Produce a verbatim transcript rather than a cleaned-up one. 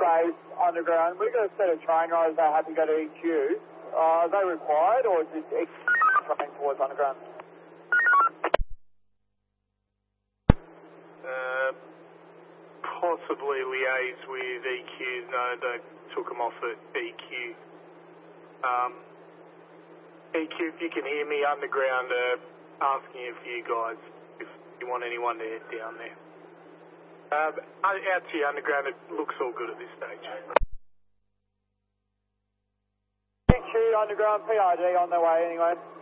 base underground. We've got a set of train riders that are happy to go to E Q. Uh, are they required or is it E Q train towards underground? Uh, possibly liaise with E Q. No, they took them off at E Q. Um, E Q, if you can hear me, underground uh, asking if you guys, if you want anyone to head down there. Uh, out to your underground, it looks all good at this stage. E Q underground P R D on their way anyway.